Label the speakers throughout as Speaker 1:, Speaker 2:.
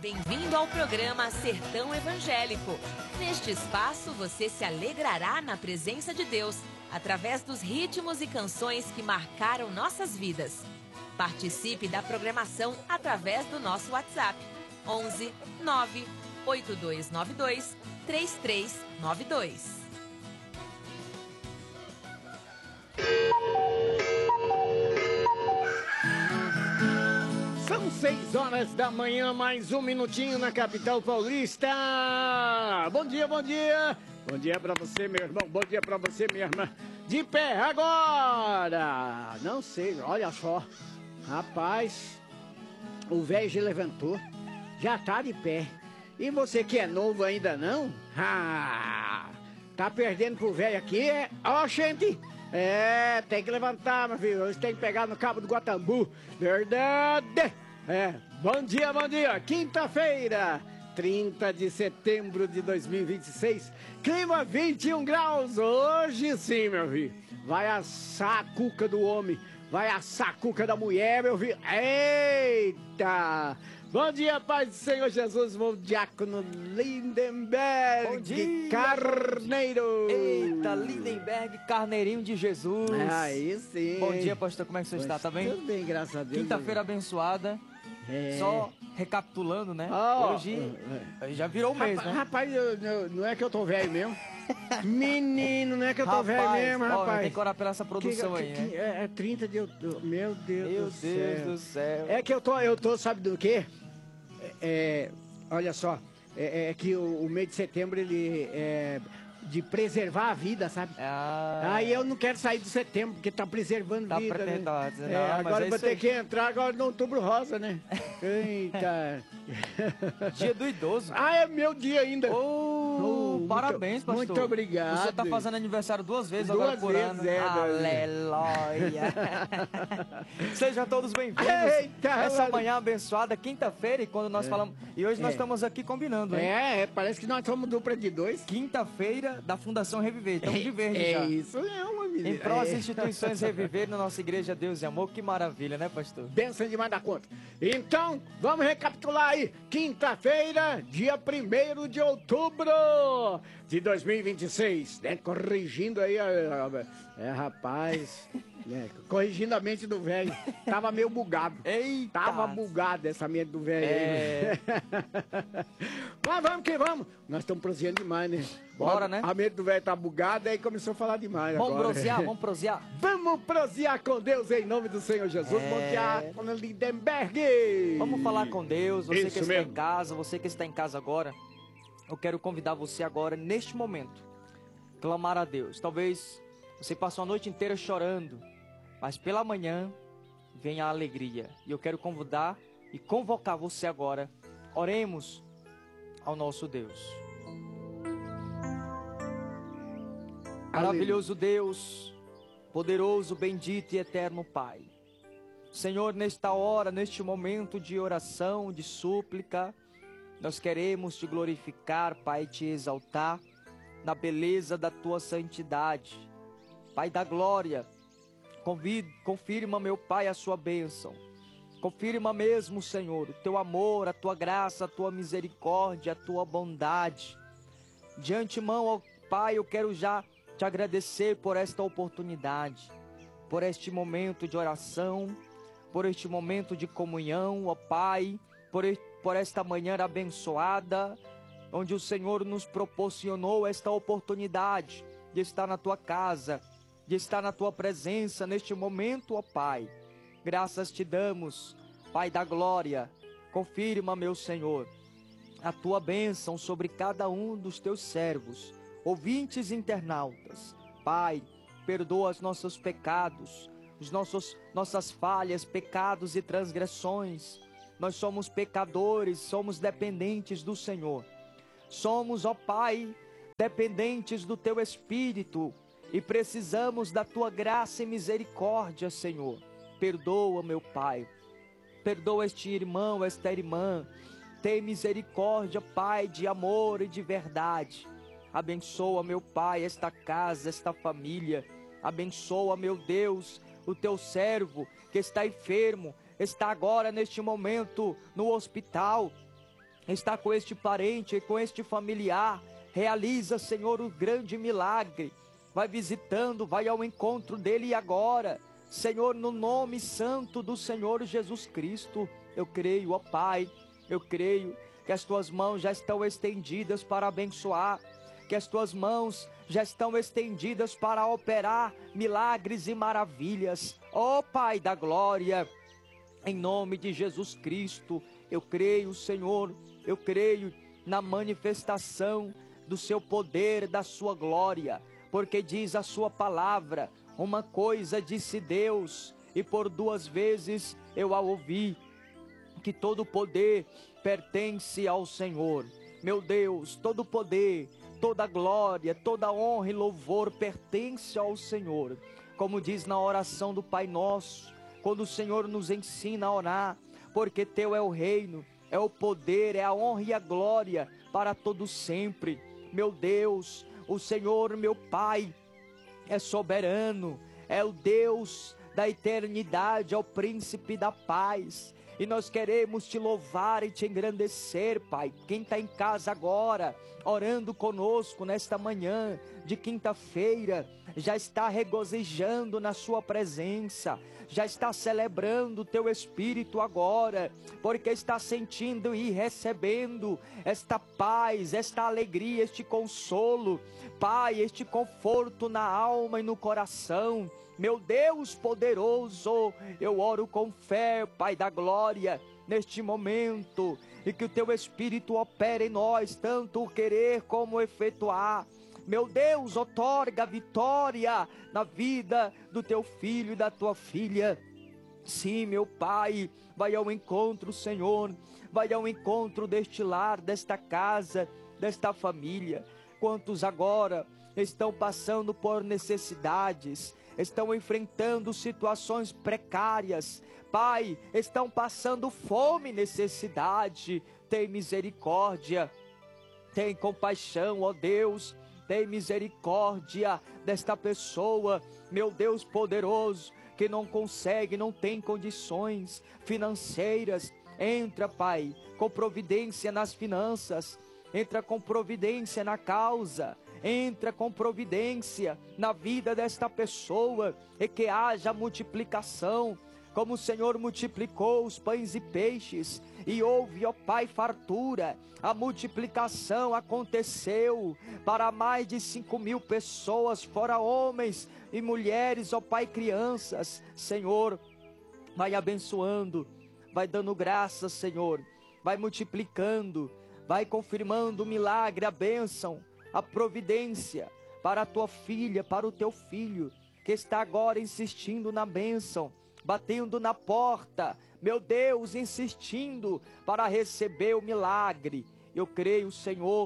Speaker 1: Bem-vindo ao programa Sertão Evangélico. Neste espaço você se alegrará na presença de Deus, através dos ritmos e canções que marcaram nossas vidas. Participe da programação através do nosso WhatsApp 11 9 8292 3392.
Speaker 2: São 6 horas da manhã, mais um minutinho na capital paulista. Bom dia, bom dia. Bom dia pra você, meu irmão. Bom dia pra você, minha irmã. De pé agora. Não sei, olha só. Rapaz, o velho já levantou. Já tá de pé. E você que é novo ainda não? Tá perdendo pro velho aqui, é? Ó, gente. Tem que levantar, meu filho. Hoje tem que pegar no cabo do Guatambu. Verdade. Bom dia, bom dia. Quinta-feira, 30 de setembro de 2026. Clima 21 graus. Hoje sim, meu filho. Vai assar a cuca do homem. Vai assar a cuca da mulher, meu filho. Eita! Bom dia, Pai do Senhor Jesus, bom diácono Lindenberg.
Speaker 3: Bom dia,
Speaker 2: Carneiro.
Speaker 3: Eita, Lindenberg, carneirinho de Jesus.
Speaker 2: Aí sim.
Speaker 3: Bom dia, pastor, como é que você está? Tá bem?
Speaker 2: Tudo bem, graças a Deus.
Speaker 3: Quinta-feira abençoada. Só recapitulando, né? Hoje já virou o mês, né?
Speaker 2: Rapaz, não é que eu tô velho mesmo. Menino, não é que eu tô velho mesmo, rapaz.
Speaker 3: Tem que orar pela essa produção aí, né?
Speaker 2: É 30 de outubro. Meu Deus
Speaker 3: do céu.
Speaker 2: É que eu tô, sabe do quê? Olha só, que o mês de setembro ele é de preservar a vida, sabe? Aí eu não quero sair de setembro, porque tá preservando vida, né? Agora eu vou ter que entrar agora no outubro rosa, né? Eita!
Speaker 3: Dia do idoso.
Speaker 2: É meu dia ainda.
Speaker 3: Parabéns, pastor.
Speaker 2: Muito obrigado.
Speaker 3: Você tá fazendo aniversário duas vezes
Speaker 2: agora
Speaker 3: por ano. Aleluia. Sejam todos bem-vindos. Essa manhã abençoada, quinta-feira, e quando nós falamos... E hoje nós estamos aqui combinando, hein?
Speaker 2: Parece que nós somos dupla de dois.
Speaker 3: Quinta-feira da Fundação Reviver. Estamos de verde já.
Speaker 2: Isso é uma menina.
Speaker 3: Em prol das instituições Reviver na nossa igreja Deus e Amor. Que maravilha, né, pastor?
Speaker 2: Benção demais da conta. Então, vamos recapitular aí. Quinta-feira, dia 1º de outubro de 2026. Né? Corrigindo aí, rapaz... corrigindo a mente do velho. Tava meio bugado.
Speaker 3: Eita!
Speaker 2: Tava bugado essa mente do velho. Mas vamos que vamos. Nós estamos prosseando demais, né?
Speaker 3: Bora, né?
Speaker 2: A mente do velho tá bugada, aí começou a falar demais.
Speaker 3: Vamos
Speaker 2: agora.
Speaker 3: vamos prosear.
Speaker 2: Vamos prosear com Deus em nome do Senhor Jesus. Bom dia, Lindenberg.
Speaker 3: Vamos falar com Deus. Você
Speaker 2: Isso
Speaker 3: que está
Speaker 2: mesmo.
Speaker 3: em casa, você que está em casa agora. Eu quero convidar você agora, neste momento, clamar a Deus. Talvez você passou a noite inteira chorando, mas pela manhã vem a alegria. E eu quero convidar e convocar você agora. Oremos ao nosso Deus. Maravilhoso Deus, poderoso, bendito e eterno Pai. Senhor, nesta hora, neste momento de oração, de súplica, nós queremos te glorificar, Pai, te exaltar na beleza da tua santidade. Pai da glória, confirma, meu Pai, a sua bênção. Confirma mesmo, Senhor, o teu amor, a tua graça, a tua misericórdia, a tua bondade. De antemão, ó Pai, eu quero já te agradecer por esta oportunidade, por este momento de oração, por este momento de comunhão, ó Pai, por esta manhã abençoada, onde o Senhor nos proporcionou esta oportunidade de estar na tua casa, de estar na tua presença neste momento, ó Pai. Graças te damos, Pai da glória. Confirma, meu Senhor, a tua bênção sobre cada um dos teus servos, ouvintes e internautas. Pai, perdoa os nossos pecados, nossas falhas, pecados e transgressões. Nós somos pecadores, somos dependentes do Senhor. Somos, ó Pai, dependentes do teu Espírito e precisamos da tua graça e misericórdia, Senhor. Perdoa, meu Pai. Perdoa este irmão, esta irmã. Tem misericórdia, Pai, de amor e de verdade. Abençoa, meu Pai, esta casa, esta família. Abençoa, meu Deus, o teu servo que está enfermo, está agora neste momento no hospital. está com este parente e com este familiar. Realiza, Senhor, o grande milagre. Vai visitando, vai ao encontro dele agora. Senhor, no nome santo do Senhor Jesus Cristo, eu creio, ó Pai, eu creio que as tuas mãos já estão estendidas para abençoar, que as tuas mãos já estão estendidas para operar milagres e maravilhas. Ó Pai da glória, em nome de Jesus Cristo, eu creio, Senhor, eu creio na manifestação do seu poder, da sua glória, porque diz a sua palavra: uma coisa disse Deus, e por 2 vezes eu a ouvi, que todo poder pertence ao Senhor. Meu Deus, todo poder, toda glória, toda honra e louvor pertence ao Senhor. Como diz na oração do Pai Nosso, quando o Senhor nos ensina a orar: porque teu é o reino, é o poder, é a honra e a glória para todo sempre. Meu Deus, o Senhor, meu Pai, é soberano, é o Deus da eternidade, é o príncipe da paz. E nós queremos te louvar e te engrandecer, Pai. Quem está em casa agora, orando conosco nesta manhã de quinta-feira, já está regozijando na sua presença, já está celebrando o teu Espírito agora, porque está sentindo e recebendo esta paz, esta alegria, este consolo, Pai, este conforto na alma e no coração. Meu Deus poderoso, eu oro com fé, Pai da glória, neste momento, e que o teu Espírito opere em nós, tanto o querer como o efetuar. Meu Deus, outorga vitória na vida do teu filho e da tua filha. Sim, meu Pai, vai ao encontro, Senhor, vai ao encontro deste lar, desta casa, desta família. Quantos agora estão passando por necessidades, estão enfrentando situações precárias, Pai, estão passando fome e necessidade. Tem misericórdia, tem compaixão, ó Deus, tem misericórdia desta pessoa, meu Deus poderoso, que não consegue, não tem condições financeiras. Entra, Pai, com providência nas finanças, entra com providência na causa, entra com providência na vida desta pessoa, e que haja multiplicação, como o Senhor multiplicou os pães e peixes, e houve, ó Pai, fartura. A multiplicação aconteceu para mais de 5.000 pessoas, fora homens e mulheres, ó Pai, crianças. Senhor, vai abençoando, vai dando graças, Senhor, vai multiplicando, vai confirmando o milagre, a bênção, a providência para a tua filha, para o teu filho, que está agora insistindo na bênção, batendo na porta, meu Deus, insistindo para receber o milagre. Eu creio, Senhor,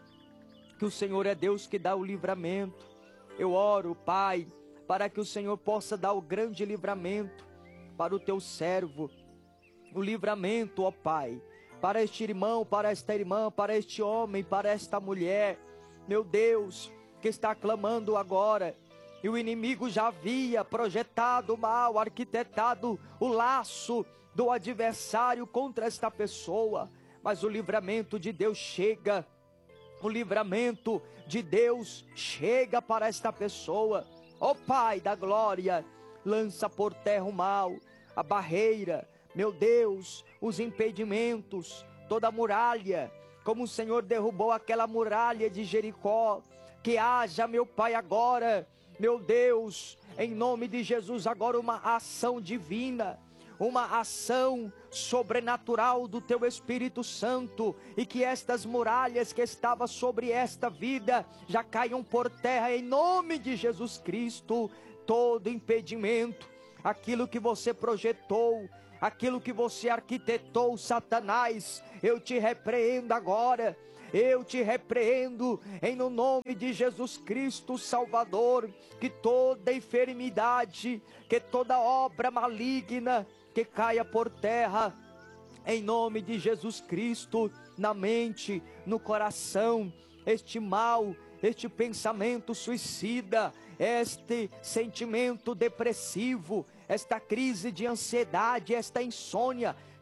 Speaker 3: que o Senhor é Deus que dá o livramento. Eu oro, Pai, para que o Senhor possa dar o grande livramento para o teu servo, o livramento, ó Pai, para este irmão, para esta irmã, para este homem, para esta mulher, meu Deus, que está clamando agora. E o inimigo já havia projetado o mal, arquitetado o laço do adversário contra esta pessoa, mas o livramento de Deus chega, o livramento de Deus chega para esta pessoa. Ó Pai da glória, lança por terra o mal, a barreira, meu Deus, os impedimentos, toda a muralha, como o Senhor derrubou aquela muralha de Jericó. Que haja, meu Pai, agora, meu Deus, em nome de Jesus, agora uma ação divina, uma ação sobrenatural do teu Espírito Santo, e que estas muralhas que estavam sobre esta vida já caiam por terra em nome de Jesus Cristo. Todo impedimento, aquilo que você projetou, aquilo que você arquitetou, Satanás, eu te repreendo agora. Eu te repreendo em no nome de Jesus Cristo Salvador, que toda enfermidade, que toda obra maligna, que caia por terra, em nome de Jesus Cristo, na mente, no coração, este mal, este pensamento suicida, este sentimento depressivo, esta crise de ansiedade, esta insônia,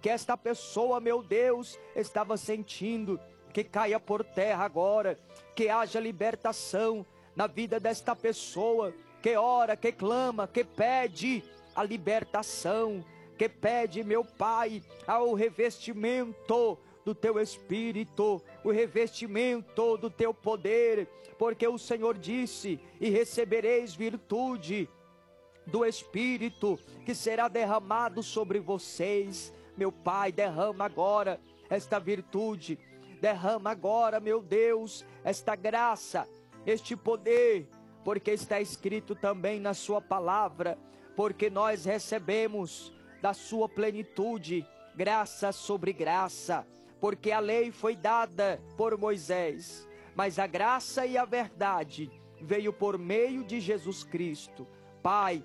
Speaker 3: que esta pessoa, meu Deus, estava sentindo, que caia por terra agora, que haja libertação na vida desta pessoa, que ora, que clama, que pede a libertação, que pede, meu Pai, ao revestimento do teu Espírito, o revestimento do teu poder, porque o Senhor disse, e recebereis virtude do Espírito, que será derramado sobre vocês. Meu Pai, derrama agora esta virtude, derrama agora, meu Deus, esta graça, este poder, porque está escrito também na sua palavra, porque nós recebemos da sua plenitude, graça sobre graça, porque a lei foi dada por Moisés, mas a graça e a verdade veio por meio de Jesus Cristo. Pai,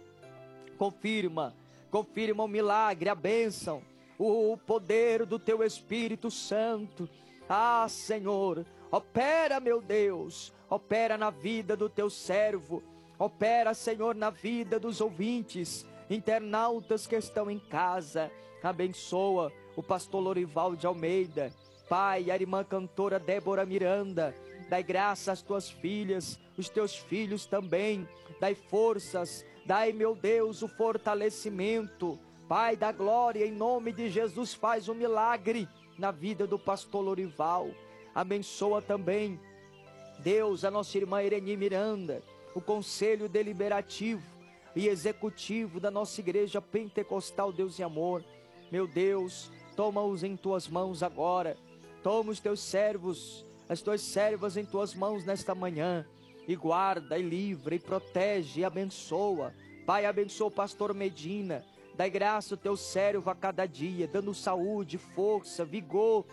Speaker 3: confirma o milagre, a bênção, o poder do teu Espírito Santo. Ah, Senhor, opera, meu Deus, opera na vida do teu servo, opera, Senhor, na vida dos ouvintes, internautas que estão em casa. Abençoa o pastor Lorival de Almeida, Pai, a irmã cantora Débora Miranda, dai graça às tuas filhas, os teus filhos também, dai forças, dai, meu Deus, o fortalecimento, Pai da glória, em nome de Jesus, faz um milagre na vida do pastor Lorival. Abençoa também, Deus, a nossa irmã Ireni Miranda, o conselho deliberativo e executivo da nossa igreja pentecostal Deus e Amor. Meu Deus, toma-os em tuas mãos agora, toma os teus servos, as tuas servas em tuas mãos nesta manhã, e guarda, e livra, e protege, e abençoa. Pai, abençoa o pastor Medina, dai graça ao teu servo a cada dia, dando saúde, força, vigor,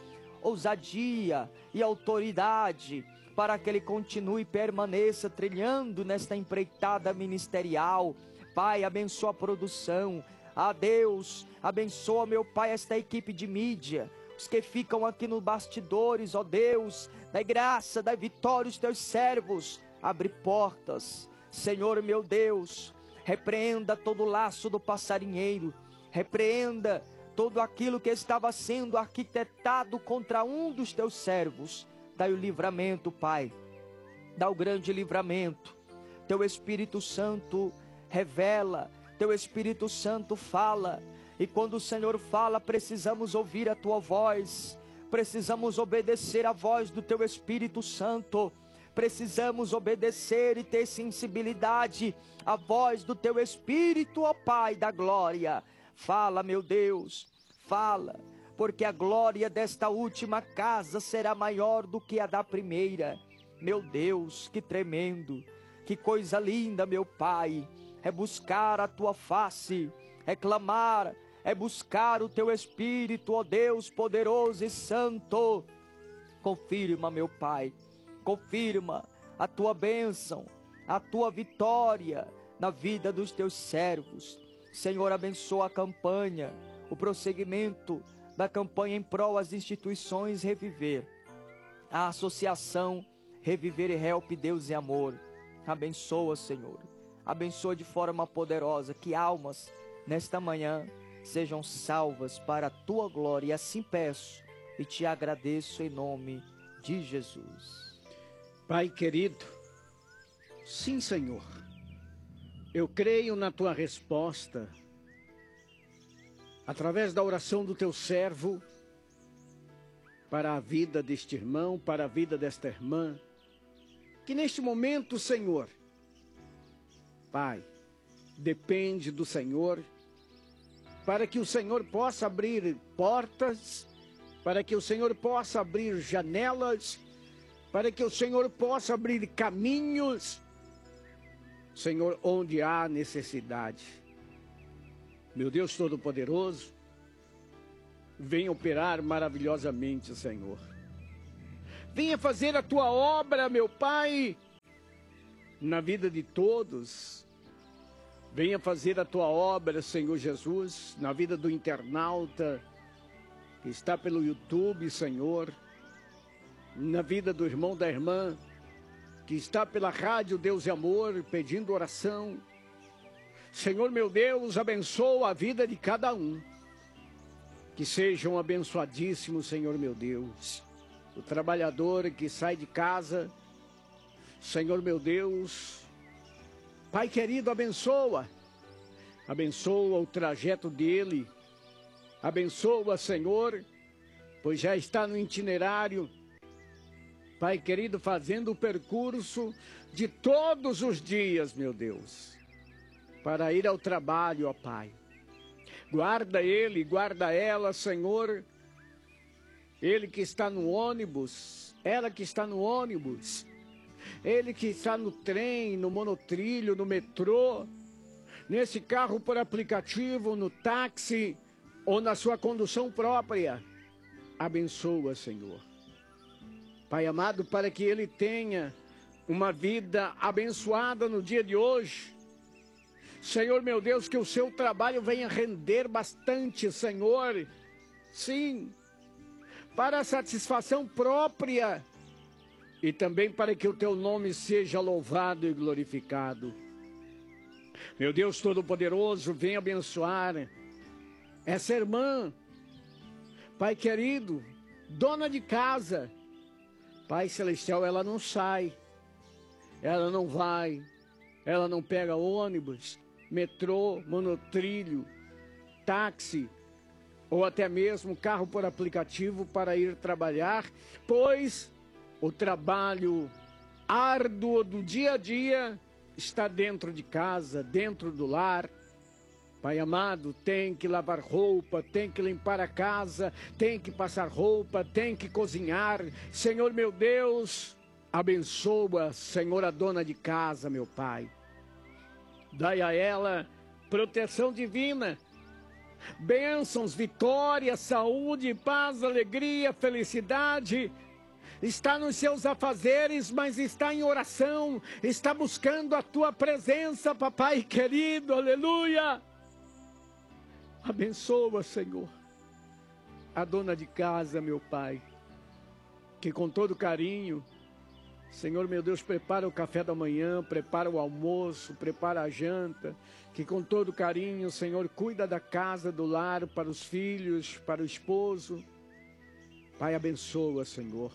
Speaker 3: ousadia e autoridade, para que ele continue e permaneça trilhando nesta empreitada ministerial. Pai, abençoa a produção. Ah, Deus, abençoa, meu Pai, esta equipe de mídia, os que ficam aqui nos bastidores, ó Deus, dai graça, dai vitória aos teus servos, abre portas, Senhor meu Deus, repreenda todo o laço do passarinheiro, repreenda todo aquilo que estava sendo arquitetado contra um dos teus servos. Dai o livramento, Pai, dá o grande livramento. Teu Espírito Santo revela, teu Espírito Santo fala, e quando o Senhor fala, precisamos ouvir a tua voz, precisamos obedecer a voz do teu Espírito Santo, precisamos obedecer e ter sensibilidade à voz do teu Espírito, ó Pai da glória. Fala, meu Deus, fala, porque a glória desta última casa será maior do que a da primeira. Meu Deus, que tremendo, que coisa linda, meu Pai, é buscar a tua face, é clamar, é buscar o teu Espírito, ó Deus poderoso e santo. Confirma, meu Pai, confirma a tua bênção, a tua vitória na vida dos teus servos. Senhor, abençoa a campanha, o prosseguimento da campanha em prol às instituições Reviver, a associação Reviver e Help Deus e Amor. Abençoa, Senhor, abençoa de forma poderosa, que almas nesta manhã sejam salvas para a tua glória. E assim peço e te agradeço em nome de Jesus.
Speaker 2: Pai querido, sim, Senhor, eu creio na tua resposta, através da oração do teu servo, para a vida deste irmão, para a vida desta irmã, que neste momento, Senhor, Pai, depende do Senhor, para que o Senhor possa abrir portas, para que o Senhor possa abrir janelas, para que o Senhor possa abrir caminhos, Senhor, onde há necessidade. Meu Deus Todo-Poderoso, venha operar maravilhosamente, Senhor. Venha fazer a tua obra, meu Pai, na vida de todos. Venha fazer a tua obra, Senhor Jesus, na vida do internauta que está pelo YouTube, Senhor, na vida do irmão, da irmã, que está pela rádio Deus e Amor, pedindo oração. Senhor, meu Deus, abençoa a vida de cada um. que sejam abençoadíssimos, Senhor meu Deus. O trabalhador que sai de casa, Senhor meu Deus, Pai querido, abençoa o trajeto dele, abençoa, Senhor, pois já está no itinerário, Pai querido, fazendo o percurso de todos os dias, meu Deus, para ir ao trabalho, ó Pai. Guarda ele, guarda ela, Senhor, ele que está no ônibus, ela que está no ônibus, ele que está no trem, no monotrilho, no metrô, nesse carro por aplicativo, no táxi ou na sua condução própria. Abençoa, Senhor. Pai amado, para que ele tenha uma vida abençoada no dia de hoje. Senhor meu Deus, que o seu trabalho venha render bastante, Senhor. Sim, para a satisfação própria e também para que o teu nome seja louvado e glorificado. Meu Deus Todo-Poderoso, venha abençoar essa irmã, Pai querido, dona de casa. Pai Celestial, ela não sai, ela não vai, ela não pega ônibus, metrô, monotrilho, táxi, ou até mesmo carro por aplicativo para ir trabalhar, pois o trabalho árduo do dia a dia está dentro de casa, dentro do lar. Pai amado, tem que lavar roupa, tem que limpar a casa, tem que passar roupa, tem que cozinhar. Senhor meu Deus, abençoa, Senhor, a dona de casa, meu Pai. Dai a ela proteção divina, bênçãos, vitória, saúde, paz, alegria, felicidade. Está nos seus afazeres, mas está em oração, está buscando a tua presença, papai querido, aleluia. Abençoa, Senhor, a dona de casa, meu Pai, que com todo carinho, Senhor meu Deus, prepara o café da manhã, prepara o almoço, prepara a janta, que com todo carinho, Senhor, cuida da casa, do lar, para os filhos, para o esposo. Pai, abençoa, Senhor.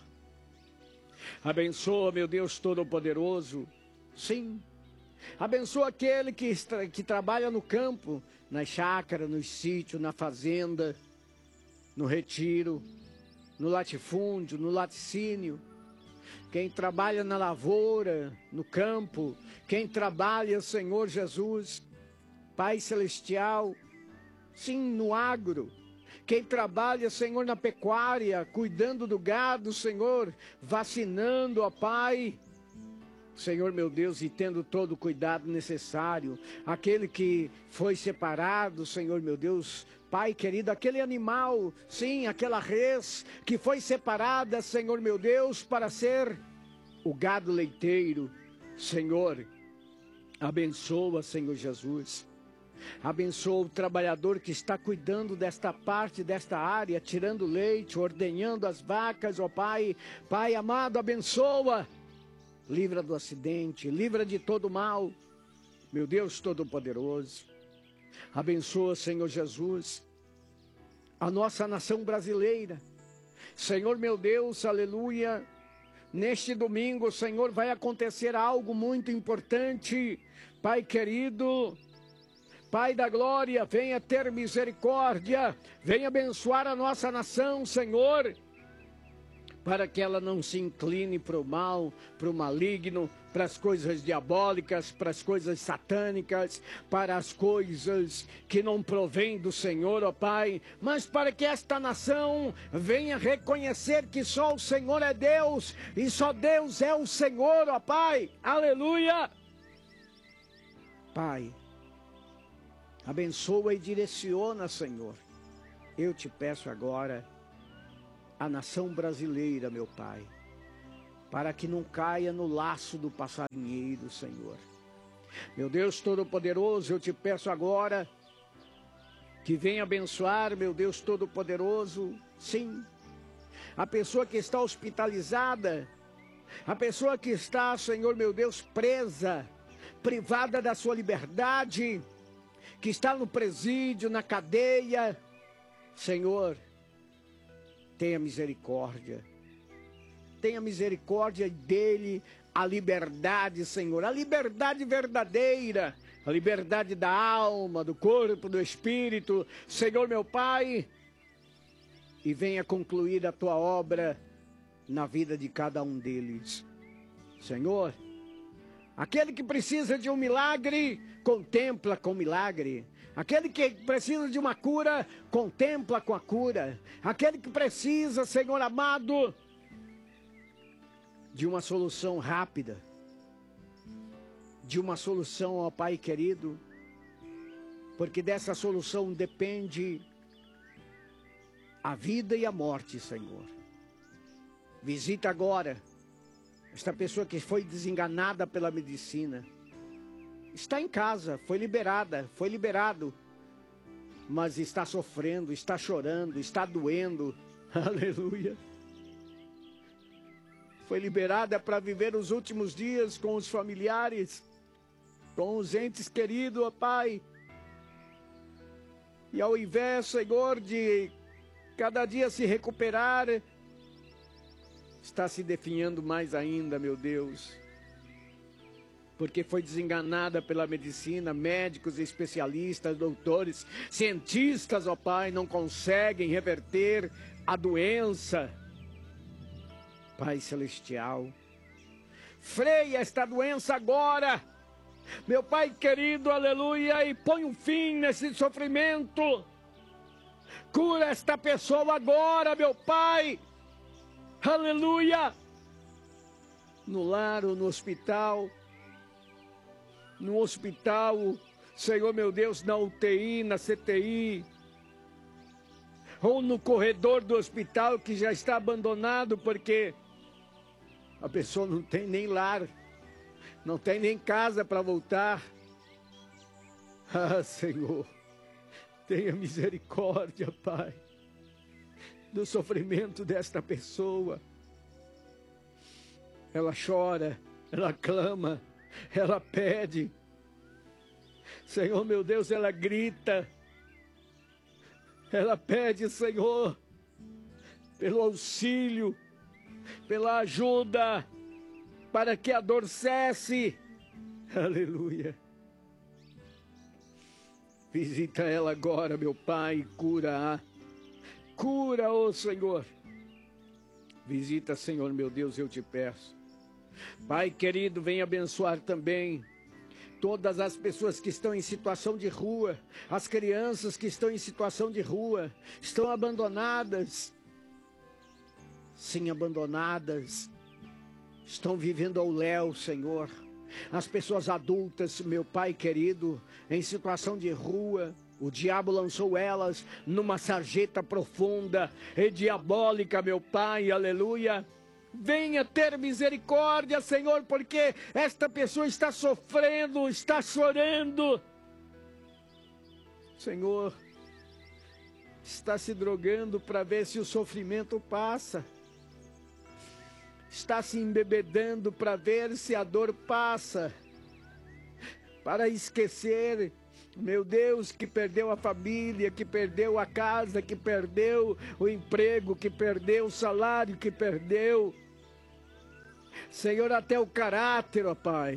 Speaker 2: Abençoa, meu Deus Todo-Poderoso, sim. Abençoa aquele que trabalha no campo, na chácara, no sítio, na fazenda, no retiro, no latifúndio, no laticínio. Quem trabalha na lavoura, no campo, quem trabalha, Senhor Jesus, Pai Celestial, sim, no agro. Quem trabalha, Senhor, na pecuária, cuidando do gado, Senhor, vacinando, ó Pai, Senhor meu Deus, e tendo todo o cuidado necessário. Aquele que foi separado, Senhor meu Deus, Pai querido, aquele animal, sim, aquela res que foi separada, Senhor meu Deus, para ser o gado leiteiro. Senhor, abençoa, Senhor Jesus. Abençoa o trabalhador que está cuidando desta parte, desta área, tirando leite, ordenhando as vacas, ó Pai. Pai amado, abençoa. Livra do acidente, livra de todo mal. Meu Deus Todo-Poderoso. Abençoa, Senhor Jesus, a nossa nação brasileira. Senhor meu Deus, aleluia. Neste domingo, Senhor, vai acontecer algo muito importante. Pai querido, Pai da glória, venha ter misericórdia, venha abençoar a nossa nação, Senhor, para que ela não se incline para o mal, para o maligno, para as coisas diabólicas, para as coisas satânicas, para as coisas que não provêm do Senhor, ó Pai, mas para que esta nação venha reconhecer que só o Senhor é Deus, e só Deus é o Senhor, ó Pai, aleluia. Pai, abençoa e direciona, Senhor. Eu te peço agora a nação brasileira, meu Pai, para que não caia no laço do passarinheiro, Senhor. Meu Deus Todo-Poderoso, eu te peço agora que venha abençoar, meu Deus Todo-Poderoso, sim, a pessoa que está hospitalizada, a pessoa que está, Senhor meu Deus, presa, privada da sua liberdade, que está no presídio, na cadeia. Senhor, tenha misericórdia. Tenha misericórdia dele, a liberdade, Senhor, a liberdade verdadeira, a liberdade da alma, do corpo, do espírito, Senhor meu Pai, e venha concluir a tua obra na vida de cada um deles. Senhor, aquele que precisa de um milagre, contempla com milagre. Aquele que precisa de uma cura, contempla com a cura. Aquele que precisa, Senhor amado, de uma solução rápida, de uma solução, ó Pai querido, porque dessa solução depende a vida e a morte, Senhor. Visita agora esta pessoa que foi desenganada pela medicina. Está em casa, foi liberada, foi liberado, mas está sofrendo, está chorando, está doendo. Aleluia. Foi liberada para viver os últimos dias com os familiares, com os entes queridos, ó Pai. E ao invés, Senhor, de cada dia se recuperar, está se definhando mais ainda, meu Deus. Porque foi desenganada pela medicina, médicos, especialistas, doutores, cientistas, ó Pai, não conseguem reverter a doença. Pai Celestial, freia esta doença agora, meu Pai querido, aleluia, e põe um fim nesse sofrimento. Cura esta pessoa agora, meu Pai, aleluia, no lar ou no hospital, Senhor meu Deus, na UTI, na CTI, ou no corredor do hospital que já está abandonado porque a pessoa não tem nem lar, não tem nem casa para voltar. Ah, Senhor, tenha misericórdia, Pai, do sofrimento desta pessoa. Ela chora, ela clama, ela pede. Senhor, meu Deus, ela grita. Ela pede, Senhor, pelo auxílio, pela ajuda, para que a dor cesse. Aleluia. Visita ela agora, meu Pai, cura-a. Cura, ó Senhor. Visita, Senhor, meu Deus, eu te peço. Pai querido, vem abençoar também todas as pessoas que estão em situação de rua, as crianças que estão em situação de rua, estão abandonadas. Sim, abandonadas, estão vivendo ao léu, Senhor. As pessoas adultas, meu Pai querido, em situação de rua, o diabo lançou elas numa sarjeta profunda e diabólica, meu Pai, aleluia. Venha ter misericórdia, Senhor, porque esta pessoa está sofrendo, está chorando. Senhor, está se drogando para ver se o sofrimento passa. Está se embebedando para ver se a dor passa. Para esquecer, meu Deus, que perdeu a família, que perdeu a casa, que perdeu o emprego, que perdeu o salário, que perdeu, Senhor, até o caráter, ó Pai.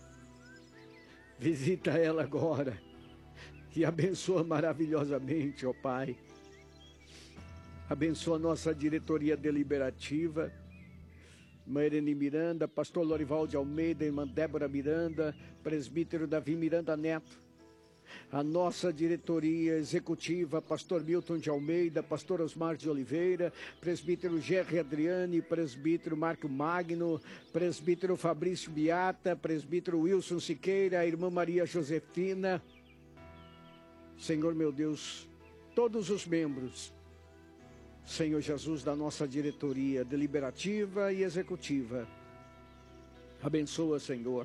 Speaker 2: Visita ela agora e abençoa maravilhosamente, ó Pai. Abençoa a nossa diretoria deliberativa, irmã Irene Miranda, pastor Lorival de Almeida, irmã Débora Miranda, presbítero Davi Miranda Neto. A nossa diretoria executiva, pastor Milton de Almeida, pastor Osmar de Oliveira, presbítero Gerry Adriane, presbítero Marco Magno, presbítero Fabrício Biata, presbítero Wilson Siqueira, a irmã Maria Josefina. Senhor meu Deus, todos os membros, Senhor Jesus, da nossa diretoria deliberativa e executiva, abençoa, Senhor.